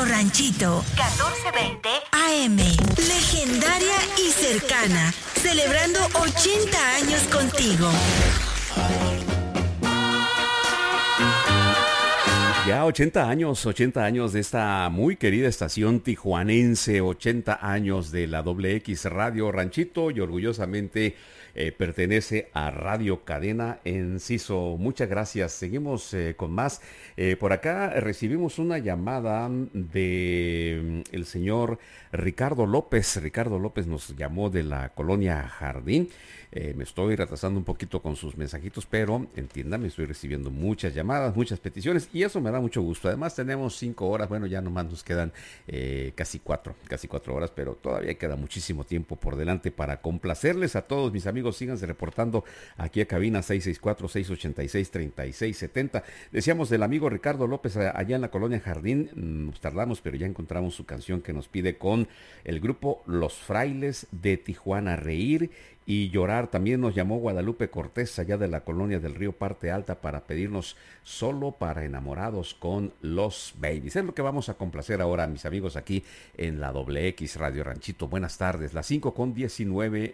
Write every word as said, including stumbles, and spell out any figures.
Ranchito, catorce veinte A M. Legendaria y cercana, celebrando ochenta años contigo. Ya ochenta años, ochenta años de esta muy querida estación tijuanense, ochenta años de la Doble X Radio Ranchito y orgullosamente eh, pertenece a Radio Cadena Enciso. Muchas gracias. Seguimos eh, con más. Eh, por acá recibimos una llamada de mm, el señor Ricardo López. Ricardo López nos llamó de la colonia Jardín. Eh, me estoy retrasando un poquito con sus mensajitos, pero entiéndame, estoy recibiendo muchas llamadas, muchas peticiones y eso me da mucho gusto. Además tenemos cinco horas, bueno, ya nomás nos quedan eh, casi cuatro, casi cuatro horas, pero todavía queda muchísimo tiempo por delante para complacerles a todos mis amigos. Síganse reportando aquí a cabina seis seis cuatro, seis ocho seis, tres seis siete cero. Decíamos del amigo Ricardo López allá en la colonia Jardín. Nos tardamos, pero ya encontramos su canción que nos pide con el grupo Los Frailes de Tijuana. Reír y llorar. También nos llamó Guadalupe Cortés allá de la colonia del Río Parte Alta para pedirnos Solo para Enamorados con Los Babies. Es lo que vamos a complacer ahora, mis amigos, aquí en la Doble X Radio Ranchito. Buenas tardes, las cinco con diecinueve